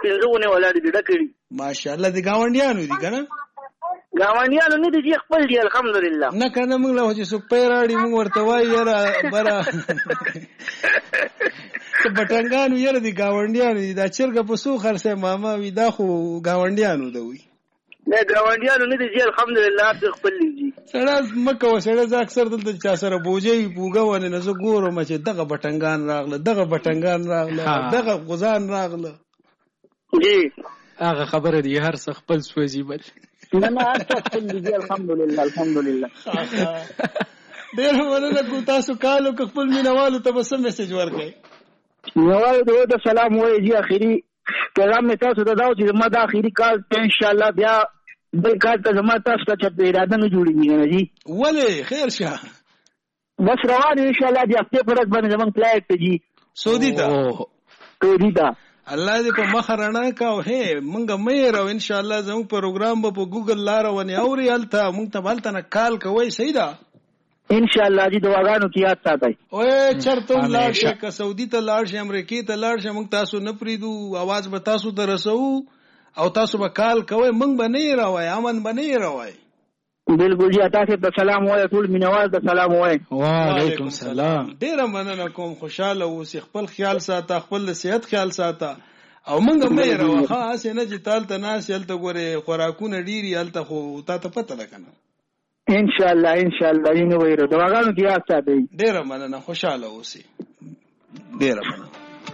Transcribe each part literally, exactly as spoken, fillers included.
پنځه ونه ولاړې دي ډکړي ماشاءالله. د گاونډیانو دي کنه؟ گاونډیانو نه دي خپل دي الحمدلله. نه کنه موږ له چې څوک پیراړي موږ ورته وایي یاره برا ته بټنګانو یاره دي گاونډیانو دي. دا چرګه په څو خرڅه ماما وي دا خو گاونډیانو ده وي. نه گاونډیانو نه دي الحمدلله خپل دي. سړی مکه و سړی زه اکثر دلته چا سره بوجي پوګه ونه نه زه ګورم چې دغه بټنګان راغله دغه بټنګان راغله دغه غزان راغله. جی هغه خبره دی هر څه خپل سوځي بل نه نه خپل دي الحمدلله الحمدلله. ډېر مننه کو تاسو کالو خپل مینوالو ته بس میسج ورکړئ. نوالو ته سلام وایي جی اخیری پیغام می تاسو ته داو چې ما د اخیری کال ته ان شاء الله بیا بل کال ته زما تاسو ته چې اراده نه جوړیږي نه جی. ولې خیر شه بس روان ان شاء الله د هفته پر ورځ باندې زمون فلایټ ته جی سعودي ته سعودي ته. الله دې په مخ رڼا کاو. هي مونږ مې راو ان شاء الله زموږ پروګرام به په ګوګل لار ونی اوري الته مونږ ته بلته نه کال کوي صحیح ده ان شاء الله جی دعاګانو کې یاد ساتئ. اوه چرته لاړ شي که سعودي ته لاړ شي امریکای ته لاړ شي مونږ تاسو نه پریدو आवाज به تاسو ته رسو او تاسو به کال کوي مونږ به نه راوي امن به نه راوي. بالکل جی تاسو ته سلام وایي ټول مینوال ته سلام وایي. وعلیکم سلام. ډیر مننه کوم خوشاله اوسې خپل خیال ساته خپل صحت خیال ساته او مونږ مې راوي خاص نه چې تال ته ناس یلته ګوره خوراکونه ډیری یلته خو تا ته پته لکنه ان شاء الله ان شاء الله یې وایره دواګانو کې یاد ساتئ. ډیر مننه خوشاله اوسې ډیر مننه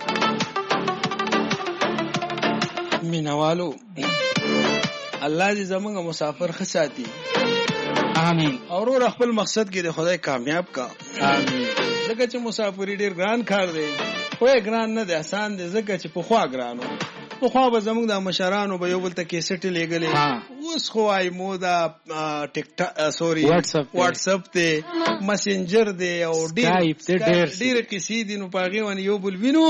مینوالو. الله دې زموږ مسافر ښه ساتي امين او ور خپل مقصد کې د خدای کامیاب کا امين. ځکه چې مسافری ډیر ګران کار دی خو ګران نه دی آسان دی ځکه چې په خوا ګرانو په خوا به زموږ د مشرانو به یو بل ته کیسټ لګلې اوس خو آی مو دا ټیک ټاک سوري واتس اپ ته مسنجر دی او ډیر ډیر کیسې دي نو پاغي ون یو بل وینو